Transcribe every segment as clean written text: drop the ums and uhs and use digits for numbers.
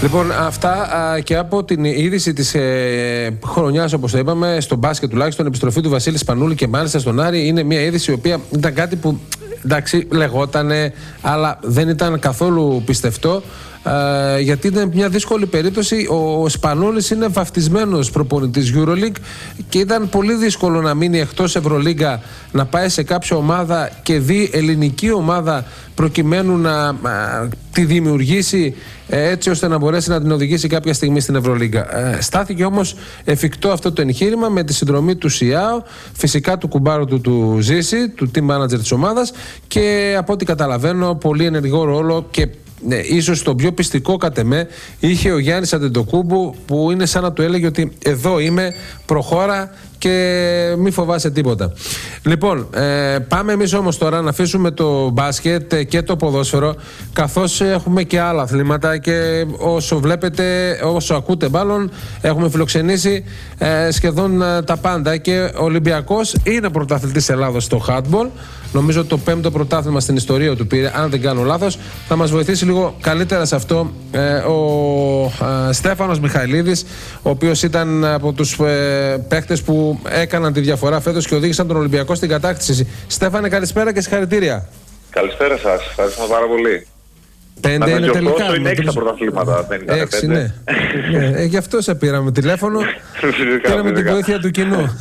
Λοιπόν, αυτά και από την είδηση της χρονιάς, όπως το είπαμε, στο μπάσκετ τουλάχιστον, επιστροφή του Βασίλη Σπανούλη και μάλιστα στον Άρη, είναι μια είδηση η οποία ήταν κάτι που εντάξει λεγότανε, αλλά δεν ήταν καθόλου πιστευτό. Γιατί ήταν μια δύσκολη περίπτωση. Ο Σπανούλης είναι βαφτισμένος προπονητής EuroLeague και ήταν πολύ δύσκολο να μείνει εκτός Ευρωλίγκα, να πάει σε κάποια ομάδα και δει ελληνική ομάδα προκειμένου να τη δημιουργήσει έτσι ώστε να μπορέσει να την οδηγήσει κάποια στιγμή στην Ευρωλίγκα. Στάθηκε όμως εφικτό αυτό το εγχείρημα με τη συνδρομή του ΣΙΑΟ, φυσικά του κουμπάρου του Ζήση, του team manager της ομάδας, και από ό,τι καταλαβαίνω πολύ ενεργό ρόλο και ίσως το πιο πιστικό κατ' εμέ είχε ο Γιάννης Αντετοκούμπου, που είναι σαν να του έλεγε ότι εδώ είμαι, προχώρα και μη φοβάσαι τίποτα. Λοιπόν, πάμε εμείς όμως τώρα να αφήσουμε το μπάσκετ και το ποδόσφαιρο, καθώς έχουμε και άλλα αθλήματα και όσο βλέπετε, όσο ακούτε μάλλον, έχουμε φιλοξενήσει σχεδόν τα πάντα. Και ο Ολυμπιακός είναι πρωταθλητής Ελλάδος στο handball. Νομίζω το 5ο πρωτάθλημα στην ιστορία του πήρε, αν δεν κάνω λάθος. Θα μας βοηθήσει λίγο καλύτερα σε αυτό ο Στέφανος Μιχαηλίδης, ο οποίος ήταν από τους παίχτες που έκαναν τη διαφορά φέτος και οδήγησαν τον Ολυμπιακό στην κατάκτηση. Στέφανε, καλησπέρα και συγχαρητήρια. Καλησπέρα σας, ευχαριστούμε πάρα πολύ. 5 είναι τελικά. Είναι 6 τα πρωταθλήματα, δεν ήταν 6, ναι. Γι' αυτό σε πήραμε τηλέφωνο. Πήραμε την βοήθεια του κοινού.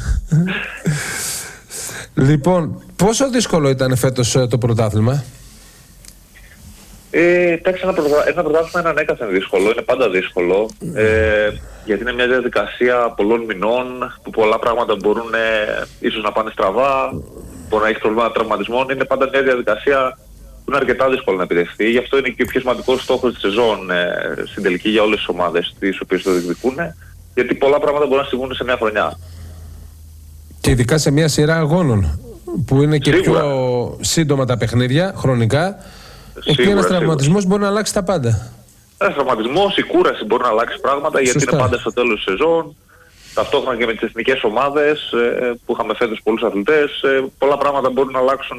Λοιπόν, πόσο δύσκολο ήταν φέτος το πρωτάθλημα? Εντάξει, ένα πρωτάθλημα είναι ανέκαθεν δύσκολο, είναι πάντα δύσκολο, γιατί είναι μια διαδικασία πολλών μηνών που πολλά πράγματα μπορούν ίσως να πάνε στραβά, μπορεί να έχει προβλήματα τραυματισμών. Είναι πάντα μια διαδικασία που είναι αρκετά δύσκολο να επιτευχθεί. Γι' αυτό είναι και ο πιο σημαντικός στόχος της σεζόν στην τελική για όλες τις ομάδες τις οποίες το διεκδικούν, γιατί πολλά πράγματα μπορούν να συμβούν σε μια χρονιά. Και ειδικά σε μια σειρά αγώνων που είναι και σίγουρα πιο σύντομα τα παιχνίδια χρονικά. Εκεί ένας τραυματισμός μπορεί να αλλάξει τα πάντα. Ένας τραυματισμός, η κούραση μπορεί να αλλάξει πράγματα. Σωστά. Γιατί είναι πάντα στο τέλος της σεζόν. Ταυτόχρονα και με τις εθνικές ομάδες που είχαμε φέτος πολλούς αθλητές, πολλά πράγματα μπορούν να αλλάξουν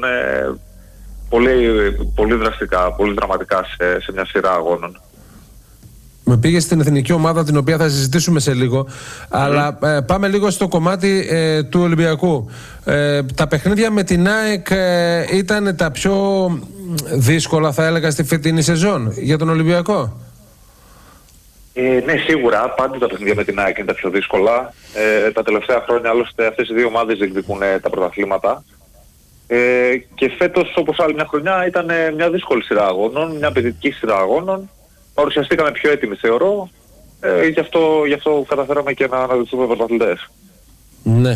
πολύ δραστικά, πολύ δραματικά σε μια σειρά αγώνων. Με πήγε στην εθνική ομάδα, την οποία θα συζητήσουμε σε λίγο. Αλλά πάμε λίγο στο κομμάτι του Ολυμπιακού. Τα παιχνίδια με την ΑΕΚ ήταν τα πιο δύσκολα, θα έλεγα, στη φετινή σεζόν για τον Ολυμπιακό. Ναι, σίγουρα. Πάντα τα παιχνίδια με την ΑΕΚ είναι τα πιο δύσκολα. Τα τελευταία χρόνια, άλλωστε, αυτές οι δύο ομάδες διεκδικούν τα πρωταθλήματα. Και φέτος, όπως άλλη μια χρονιά, ήταν μια δύσκολη σειρά αγώνων, μια απαιτητική σειρά αγώνων. Παρουσιαστήκαμε πιο έτοιμοι, θεωρώ. Γι' αυτό καταφέραμε και να αναδειχθούμε πρωταθλητές. Ναι.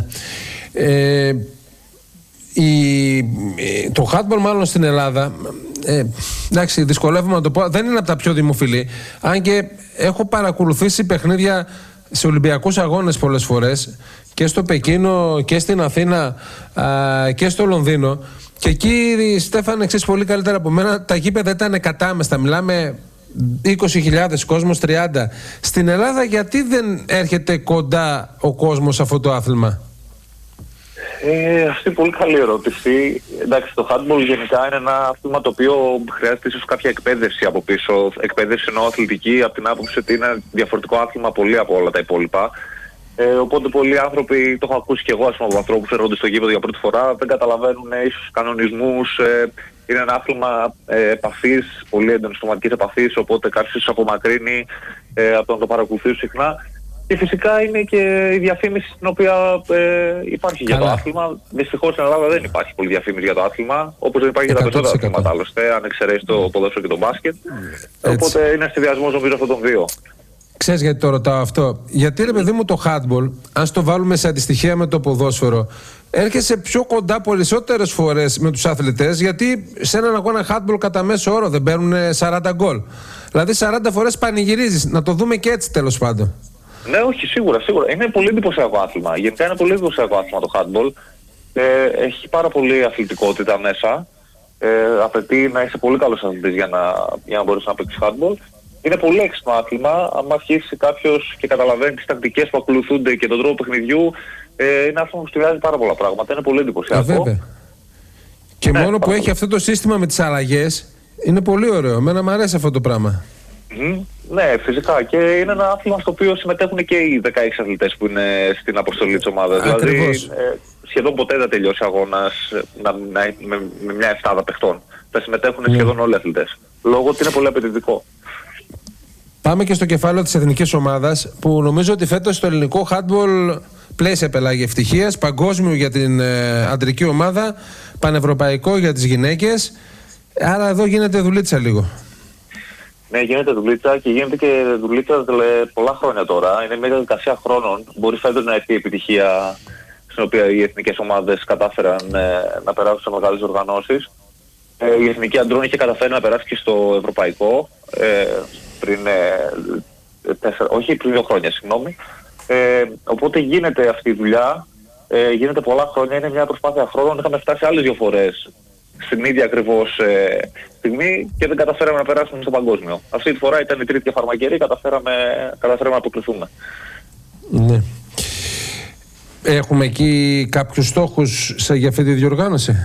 Το handball μάλλον στην Ελλάδα, εντάξει, δυσκολεύομαι να το πω, δεν είναι από τα πιο δημοφιλή. Αν και έχω παρακολουθήσει παιχνίδια σε Ολυμπιακούς αγώνες πολλές φορές, και στο Πεκίνο και στην Αθήνα και στο Λονδίνο. Και εκεί, Στέφανε, ξέρεις πολύ καλύτερα από μένα, τα γήπεδα ήταν κατάμεστα. Μιλάμε 20.000 κόσμος, 30. Στην Ελλάδα γιατί δεν έρχεται κοντά ο κόσμος σε αυτό το άθλημα? Αυτή είναι πολύ καλή ερώτηση. Εντάξει, το handball γενικά είναι ένα άθλημα το οποίο χρειάζεται ίσως κάποια εκπαίδευση από πίσω. Εκπαίδευση εννοώ αθλητική, από την άποψη ότι είναι διαφορετικό άθλημα πολύ από όλα τα υπόλοιπα. Οπότε πολλοί άνθρωποι, το έχω ακούσει και εγώ, από ανθρώπους που έρχονται στο γήπεδο για πρώτη φορά, δεν καταλαβαίνουν ίσως κανονισμούς. Είναι ένα άθλημα επαφής, πολύ έντονης σωματικής επαφής, οπότε κάποιος απομακρύνει από το να το παρακολουθήσει συχνά. Και φυσικά είναι και η διαφήμιση την οποία υπάρχει για το άθλημα. Δυστυχώς στην Ελλάδα δεν υπάρχει πολλή διαφήμιση για το άθλημα, όπως δεν υπάρχει για τα περισσότερα αθλήματα άλλωστε, αν εξαιρέσει το ποδόσφαιρο και το μπάσκετ. Οπότε είναι συνδυασμός νομίζω αυτών των δύο. Ξέρεις γιατί το ρωτάω αυτό? Γιατί, ρε παιδί μου, το handball, αν στο βάλουμε σε αντιστοιχεία με το ποδόσφαιρο, έρχεσαι πιο κοντά περισσότερες φορές με τους αθλητές, γιατί σε έναν αγώνα handball κατά μέσο όρο δεν παίρνουν 40 γκολ. Δηλαδή 40 φορές πανηγυρίζεις. Να το δούμε και έτσι, τέλος πάντων. Ναι, όχι, σίγουρα. Είναι πολύ εντυπωσιακό άθλημα. Γενικά είναι πολύ εντυπωσιακό άθλημα το handball. Έχει πάρα πολύ αθλητικότητα μέσα. Απαιτεί να είσαι πολύ καλός αθλητής για να μπορείς να παίξεις handball. Είναι πολύ έξυπνο άθλημα. Αν αρχίσει κάποιος και καταλαβαίνει τις τακτικές που ακολουθούνται και τον τρόπο παιχνιδιού, είναι άθλημα που στηρίζει πάρα πολλά πράγματα. Είναι πολύ εντυπωσιακό. Και μόνο που έχει αυτό το σύστημα με τις αλλαγές, είναι πολύ ωραίο. Εμένα μου αρέσει αυτό το πράγμα. Ναι, φυσικά. Και είναι ένα άθλημα στο οποίο συμμετέχουν και οι 16 αθλητές που είναι στην αποστολή της ομάδας. Δηλαδή, σχεδόν ποτέ δεν τελειώσει αγώνας με μια εφτάδα παιχτών. Θα συμμετέχουν σχεδόν όλοι οι αθλητές. Λόγω ότι είναι πολύ απαιτητικό. Πάμε και στο κεφάλαιο της εθνικής ομάδας, που νομίζω ότι φέτος το ελληνικό handball πλέει σε πελάγι ευτυχίας, παγκόσμιο για την αντρική ομάδα, πανευρωπαϊκό για τις γυναίκες. Άρα εδώ γίνεται δουλίτσα λίγο. Ναι, γίνεται δουλίτσα και γίνεται και δουλίτσα πολλά χρόνια τώρα. Είναι μια διαδικασία χρόνων. Μπορεί φέτος να έρθει η επιτυχία στην οποία οι εθνικές ομάδες κατάφεραν να περάσουν σε μεγάλες οργανώσεις. Η εθνική αντρών είχε καταφέρει να περάσει και στο ευρωπαϊκό πριν 2 χρόνια, συγγνώμη. Οπότε γίνεται αυτή η δουλειά, γίνεται πολλά χρόνια, είναι μια προσπάθεια χρόνων. Είχαμε φτάσει άλλες 2 φορές στην ίδια ακριβώς στιγμή και δεν καταφέραμε να περάσουμε στο παγκόσμιο. Αυτή τη φορά ήταν η τρίτη φαρμακερή, καταφέραμε να αποκλειθούμε. Ναι. Έχουμε εκεί κάποιους στόχους για αυτή τη διοργάνωση?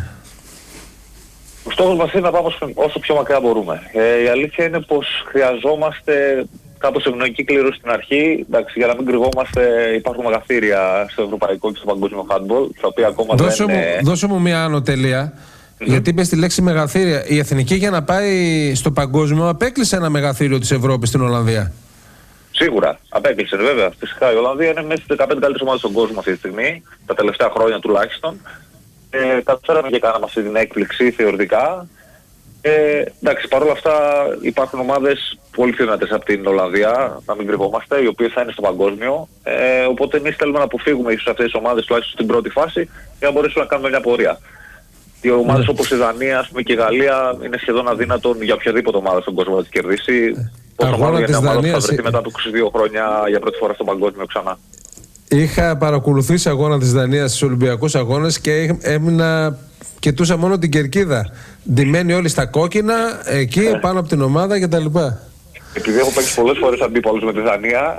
Ο στόχος μας είναι να πάμε όσο πιο μακριά μπορούμε. Η αλήθεια είναι πως χρειαζόμαστε κάπως ευνοϊκή κλήρωση στην αρχή. Εντάξει, για να μην κρυβόμαστε, υπάρχουν μεγαθύρια στο ευρωπαϊκό και στο παγκόσμιο handball, τα οποία ακόμα δώσε μου μια άνω τελεία. Γιατί είπες τη λέξη μεγαθύρια. Η εθνική για να πάει στο παγκόσμιο απέκλεισε ένα μεγαθύριο της Ευρώπης στην Ολλανδία. Σίγουρα, απέκλεισε βέβαια. Φυσικά η Ολλανδία είναι μέσα στις 15 καλύτερες ομάδες στον κόσμο αυτή τη στιγμή, τα τελευταία χρόνια τουλάχιστον. Καταφέραμε και κάναμε αυτή την έκπληξη θεωρητικά. Εντάξει, παρόλα αυτά υπάρχουν ομάδες πολύ πιο δυνατές από την Ολλανδία, να μην κρυβόμαστε, οι οποίες θα είναι στο παγκόσμιο. Οπότε εμείς θέλουμε να αποφύγουμε ίσως αυτές τις ομάδες τουλάχιστον στην πρώτη φάση για να μπορέσουμε να κάνουμε μια πορεία. Οι ομάδες όπως η Δανία, ας πούμε, και η Γαλλία είναι σχεδόν αδύνατον για οποιαδήποτε ομάδα στον κόσμο να τις κερδίσει. Πόσο μάλλον για μια ομάδα που θα βρεθεί μετά από 22 χρόνια για πρώτη φορά στον παγκόσμιο ξανά. Είχα παρακολουθήσει αγώνα της Δανίας στους Ολυμπιακούς Αγώνες και κοιτούσα μόνο την κερκίδα. Ντυμένοι όλοι στα κόκκινα, εκεί πάνω από την ομάδα κτλ. Επειδή έχω παίξει πολλές φορές αντίπαλους με τη Δανία,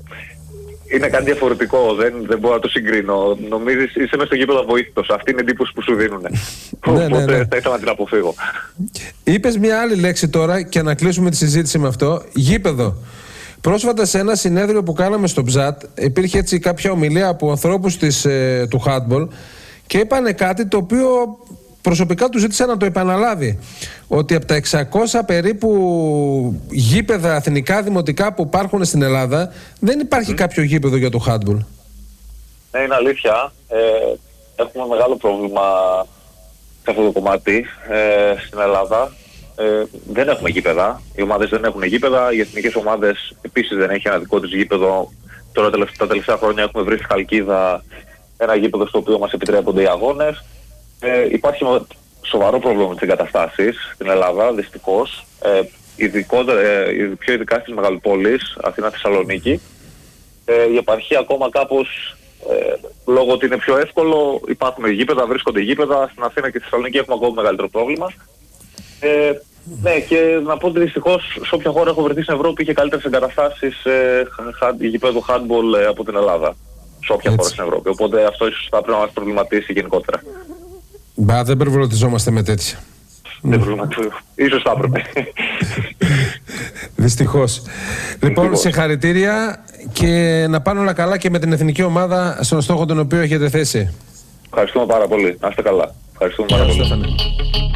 είναι κάτι διαφορετικό, δεν μπορώ να το συγκρίνω. Νομίζεις είσαι μες στο γήπεδο αβοήθητος. Αυτή είναι η εντύπωση που σου δίνουν. Οπότε θα ήθελα να την αποφύγω. Είπες μια άλλη λέξη τώρα και να κλείσουμε τη συζήτηση με αυτό. Γήπεδο. Πρόσφατα σε ένα συνέδριο που κάναμε στο ΨΑΤ υπήρχε έτσι κάποια ομιλία από ανθρώπους του handball και είπανε κάτι το οποίο προσωπικά του ζήτησα να το επαναλάβει. Ότι από τα 600 περίπου γήπεδα εθνικά δημοτικά που υπάρχουν στην Ελλάδα δεν υπάρχει κάποιο γήπεδο για το handball. Ναι, είναι αλήθεια. Έχουμε μεγάλο πρόβλημα σε αυτό το κομμάτι στην Ελλάδα. Δεν έχουμε γήπεδα. Οι ομάδες δεν έχουν γήπεδα. Οι εθνικές ομάδες επίσης δεν έχει ένα δικό της γήπεδο. Τώρα τα τελευταία χρόνια έχουμε βρει στη Χαλκίδα ένα γήπεδο στο οποίο μας επιτρέπονται οι αγώνες. Υπάρχει σοβαρό πρόβλημα με τις εγκαταστάσεις στην Ελλάδα, δυστυχώς. Πιο ειδικά στις μεγαλοπόλεις, Αθήνα, Θεσσαλονίκη. Η επαρχία ακόμα κάπως, λόγω ότι είναι πιο εύκολο, υπάρχουν γήπεδα, βρίσκονται γήπεδα. Στην Αθήνα και στη Θεσσαλονίκη έχουμε ακόμα μεγαλύτερο πρόβλημα. Ναι, και να πω ότι δυστυχώς σε όποια χώρα έχω βρεθεί στην Ευρώπη είχε καλύτερες εγκαταστάσεις γήπεδο handball από την Ελλάδα. Σε όποια χώρα στην Ευρώπη. Οπότε αυτό ίσως θα πρέπει να μας προβληματίσει γενικότερα. Δεν προβληματιζόμαστε με τέτοια. Δεν προβληματίζομαι. Ίσως θα έπρεπε. Δυστυχώς. Λοιπόν, συγχαρητήρια και να πάνε όλα καλά και με την εθνική ομάδα στον στόχο τον οποίο έχετε θέσει. Ευχαριστούμε πάρα πολύ. Να είστε καλά. Ευχαριστούμε πάρα πολύ.